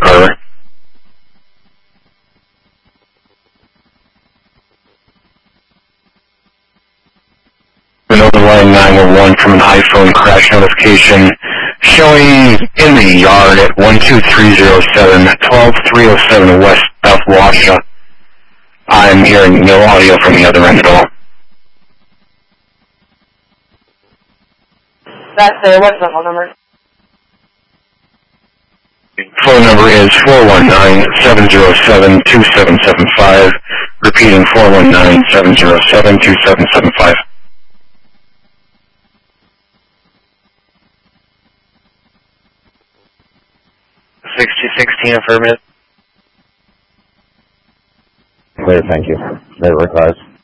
occur. Another line 911 from an iPhone crash notification showing in the yard at 12307, 12307 West South Washoe. I'm hearing no audio from the other end at all. That's there. What's the phone number? Phone number is 419-707-2775. Repeating 419-707-2775. 6216 affirmative. Clear, thank you. Later request.